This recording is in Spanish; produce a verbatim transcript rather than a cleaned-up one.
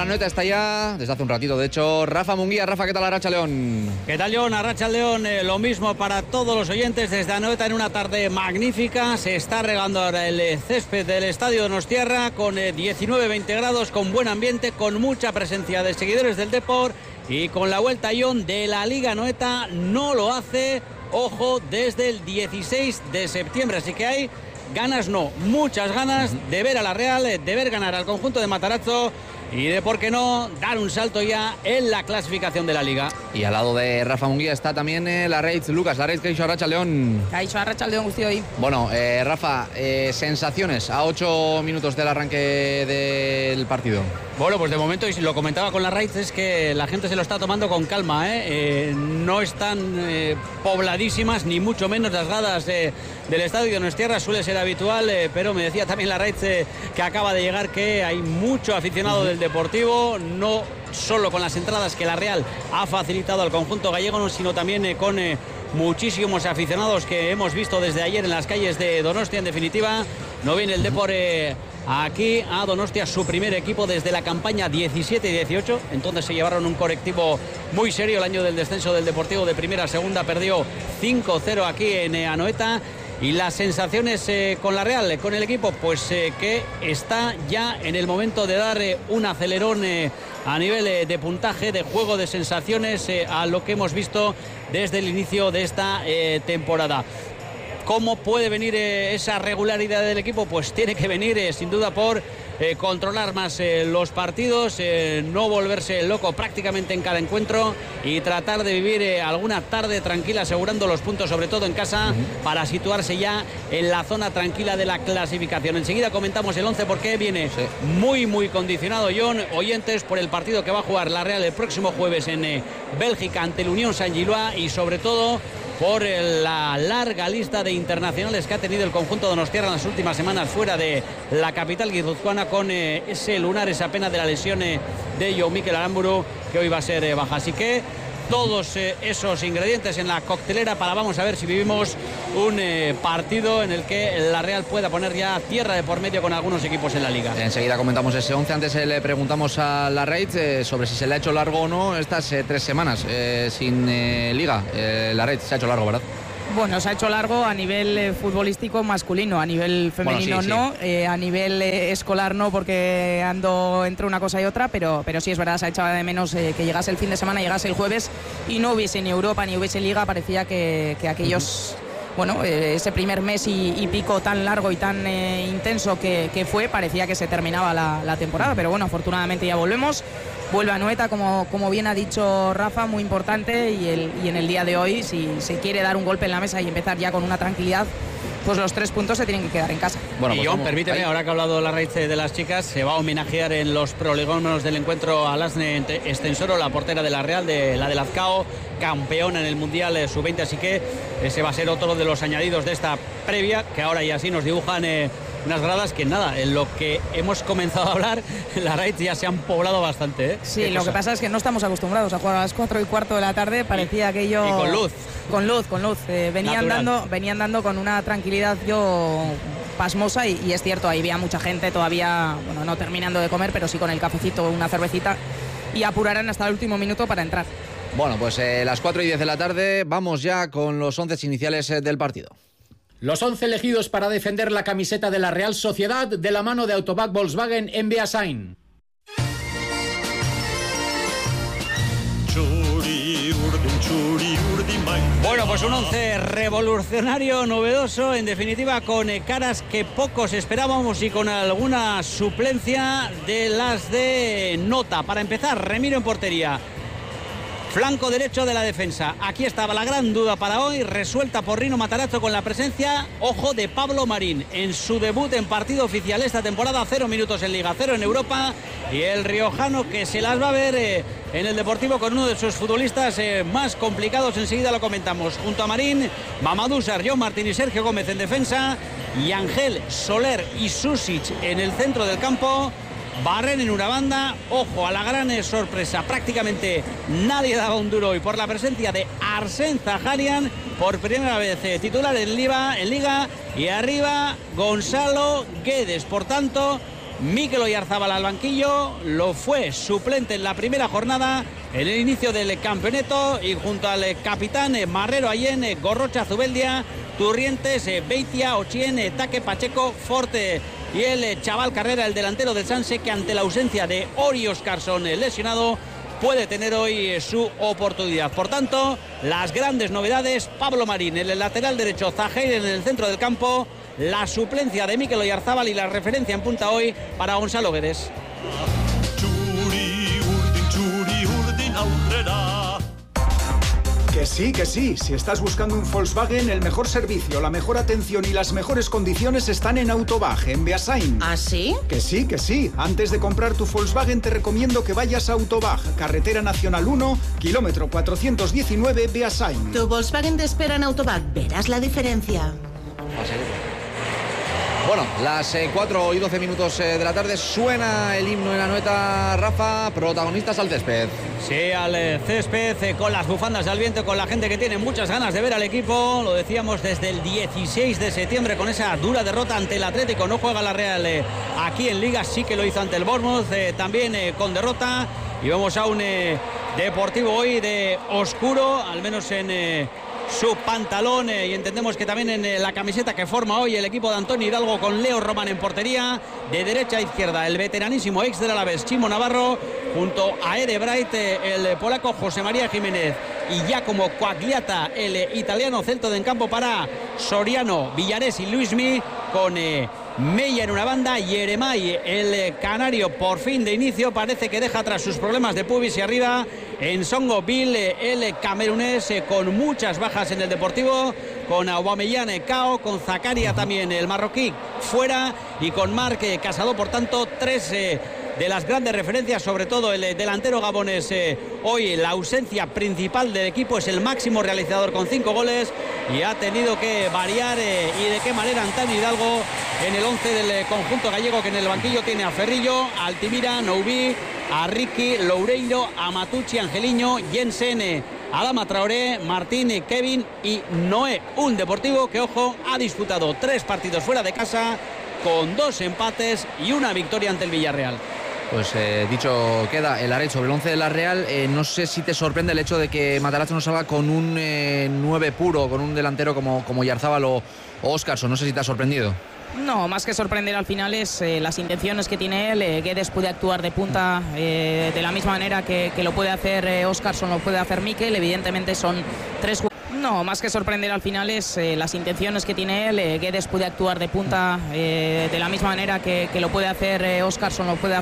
la Anoeta está ya, desde hace un ratito, de hecho, Rafa Munguía. Rafa, ¿qué tal, Arracha León? ¿Qué tal, John? Arracha León, eh, lo mismo para todos los oyentes desde Anoeta en una tarde magnífica. Se está regando ahora el eh, césped del estadio Donostiarra con eh, diecinueve veinte grados, con buen ambiente, con mucha presencia de seguidores del Depor y con la vuelta, John, de la Liga Anoeta. No lo hace, ojo, desde el dieciséis de septiembre, así que hay ganas, no, muchas ganas de ver a la Real, de ver ganar al conjunto de Matarazzo y de, por qué no, dar un salto ya en la clasificación de la Liga. Y al lado de Rafa Munguía está también eh, la Reitz Lucas. La Reitz, que ha dicho Arracha León. Caixo Arracha León, Guzti hoy. Bueno, eh, Rafa, eh, sensaciones a ocho minutos del arranque del partido. Bueno, pues de momento, y lo comentaba con la Reitz, es que la gente se lo está tomando con calma, ¿eh? Eh, no están eh, pobladísimas, ni mucho menos las gradas eh, del estadio Donostiarra, suele ser habitual, eh, pero me decía también la Reitz eh, que acaba de llegar que hay mucho aficionado uh-huh. del Deportivo, no solo con las entradas que la Real ha facilitado al conjunto gallego, sino también eh, con eh, muchísimos aficionados que hemos visto desde ayer en las calles de Donostia. En definitiva, no viene el Depor eh, aquí a Donostia, su primer equipo desde la campaña diecisiete y dieciocho, entonces se llevaron un correctivo muy serio el año del descenso del Deportivo de primera a segunda, perdió cinco cero aquí en eh, Anoeta. Y las sensaciones eh, con la Real, con el equipo, pues eh, que está ya en el momento de dar eh, un acelerón eh, a nivel eh, de puntaje, de juego, de sensaciones eh, a lo que hemos visto desde el inicio de esta eh, temporada. ¿Cómo puede venir eh, esa regularidad del equipo? Pues tiene que venir eh, sin duda por eh, controlar más eh, los partidos, eh, no volverse loco prácticamente en cada encuentro y tratar de vivir eh, alguna tarde tranquila, asegurando los puntos, sobre todo en casa, uh-huh. para situarse ya en la zona tranquila de la clasificación. Enseguida comentamos el once porque viene sí. muy muy condicionado, John, oyentes, por el partido que va a jugar la Real el próximo jueves en eh, Bélgica ante el Unión Saint-Gillois y sobre todo por la larga lista de internacionales que ha tenido el conjunto donostiarra en las últimas semanas fuera de la capital guipuzcoana, con eh, ese lunar, esa pena de la lesión eh, de Joe Mikel Aramburu, que hoy va a ser eh, baja. Así que todos eh, esos ingredientes en la coctelera para, vamos a ver si vivimos un eh, partido en el que la Real pueda poner ya tierra de por medio con algunos equipos en la Liga. Enseguida comentamos ese once. Antes eh, le preguntamos a la Reitz eh, sobre si se le ha hecho largo o no estas eh, tres semanas eh, sin eh, Liga. Eh, la Reitz se ha hecho largo, ¿verdad? Bueno, se ha hecho largo a nivel eh, futbolístico masculino, a nivel femenino bueno, sí, no, sí. Eh, a nivel eh, escolar no, porque ando entre una cosa y otra, pero, pero sí es verdad, se ha echado de menos eh, que llegase el fin de semana, llegase el jueves y no hubiese ni Europa ni hubiese Liga. Parecía que, que aquellos... Uh-huh. Bueno, eh, ese primer mes y, y pico tan largo y tan eh, intenso que, que fue, parecía que se terminaba la, la temporada, pero bueno, afortunadamente ya volvemos. Vuelve a Anoeta, como, como bien ha dicho Rafa, muy importante, y, el, y en el día de hoy, si se quiere dar un golpe en la mesa y empezar ya con una tranquilidad, pues los tres puntos se tienen que quedar en casa. Bueno, pues y John, permíteme, ahí, ahora que ha hablado la Reitz de las chicas, se va a homenajear en los prolegómenos del encuentro a Lasne Estensoro, la portera de la Real, de la de Lazcao, campeona en el Mundial eh, sub veinte, así que ese va a ser otro de los añadidos de esta previa, que ahora ya sí nos dibujan eh, unas gradas que nada, en lo que hemos comenzado a hablar, la Reitz ya se han poblado bastante. ¿eh? Sí, lo cosa? que pasa es que no estamos acostumbrados a jugar a las cuatro y cuarto de la tarde, parecía y, aquello... Y con luz. Con luz, con luz. Eh, venían, dando, venían dando con una tranquilidad yo pasmosa y, y es cierto, ahí había mucha gente todavía, bueno, no terminando de comer, pero sí con el cafecito, una cervecita, y apurarán hasta el último minuto para entrar. Bueno, pues eh, las cuatro y diez de la tarde, vamos ya con los once iniciales eh, del partido. Los once elegidos para defender la camiseta de la Real Sociedad de la mano de Autobac Volkswagen en Beasain. Bueno, pues un once revolucionario, novedoso, en definitiva con caras que pocos esperábamos y con alguna suplencia de las de nota. Para empezar, Remiro en portería. Flanco derecho de la defensa. Aquí estaba la gran duda para hoy, resuelta por Rino Matarazzo con la presencia, ojo, de Pablo Marín en su debut en partido oficial esta temporada. Cero minutos en Liga, cero en Europa, y el riojano que se las va a ver eh, en el Deportivo con uno de sus futbolistas eh, más complicados. Enseguida lo comentamos. Junto a Marín, Mamadou Sarrión, Martín y Sergio Gómez en defensa, y Ángel, Soler y Susic en el centro del campo. Barren en una banda, ojo a la gran sorpresa, prácticamente nadie daba un duro hoy por la presencia de Arsène Zaharian, por primera vez eh, titular en Liga, en Liga, y arriba Gonzalo Guedes. Por tanto, Mikel Oyarzábal al banquillo, lo fue suplente en la primera jornada, en el inicio del campeonato, y junto al capitán Marrero Allen, Gorrocha Zubeldia, Turrientes, Beitia, Ochien, Taque, Pacheco, Forte y el chaval Carrera, el delantero del Sanse, que ante la ausencia de Ori Óscarsson lesionado puede tener hoy su oportunidad. Por tanto, las grandes novedades: Pablo Marín en el lateral derecho, Zaheir en el centro del campo, la suplencia de Mikel Oyarzábal y la referencia en punta hoy para Gonzalo Guedes. Que sí, que sí. Si estás buscando un Volkswagen, el mejor servicio, la mejor atención y las mejores condiciones están en Autobag, en Beasain. ¿Ah, sí? Que sí, que sí. Antes de comprar tu Volkswagen te recomiendo que vayas a Autobag, Carretera Nacional uno, kilómetro cuatrocientos diecinueve, Beasain. Tu Volkswagen te espera en Autobag. Verás la diferencia. Bueno, las eh, cuatro y doce minutos eh, de la tarde, suena el himno en la Anoeta. Rafa, protagonistas al césped. Sí, al eh, césped, eh, con las bufandas al viento, con la gente que tiene muchas ganas de ver al equipo. Lo decíamos desde el dieciséis de septiembre, con esa dura derrota ante el Atlético. No juega la Real eh, aquí en Liga, sí que lo hizo ante el Bournemouth, eh, también eh, con derrota. Y vamos a un eh, Deportivo hoy de oscuro, al menos en Eh, su pantalón, eh, y entendemos que también en eh, la camiseta que forma hoy el equipo de Antonio Hidalgo, con Leo Román en portería. De derecha a izquierda el veteranísimo ex del Alavés Chimo Navarro, junto a Ede Bright, eh, el polaco José María Jiménez, y ya como Quagliata el eh, italiano. Centro de campo para Soriano, Villarés y Luismi, con eh, Mella en una banda, y Yeremay, el eh, canario, por fin de inicio. Parece que deja atrás sus problemas de pubis, y arriba en Songo Bill, el camerunés, con muchas bajas en el Deportivo, con Aubameyang, Cao, con Zakaria también el marroquí fuera, y con Marc Casado. Por tanto, tres eh, de las grandes referencias, sobre todo el delantero gabonés. Eh, hoy la ausencia principal del equipo, es el máximo realizador con cinco goles, y ha tenido que variar eh, y de qué manera Antonio Hidalgo en el once del eh, conjunto gallego, que en el banquillo tiene a Ferrillo, Altimira, Noubi, a Ricky, Loureiro, a Matucci, Angeliño, Jensen, Adama Traoré, Martín, Kevin y Noé. Un Deportivo que, ojo, ha disputado tres partidos fuera de casa, con dos empates y una victoria ante el Villarreal. Pues eh, dicho queda el Aret sobre el once de la Real. Eh, no sé si te sorprende el hecho de que Matarazzo no salga con un eh, nueve puro, con un delantero como, como Oyarzábal o, o Óscarsson. No sé si te ha sorprendido. No, más que sorprender al final es eh, las intenciones que tiene él. Eh, Guedes puede actuar de punta eh, de la misma manera que, que lo puede hacer eh, Óscarsson, lo puede hacer Mikel. Evidentemente son tres jugadores. No, más que sorprender al final es eh, las intenciones que tiene él. Eh, Guedes puede actuar de punta eh, de la misma manera que, que lo puede hacer eh, Óscarsson, lo puede hacer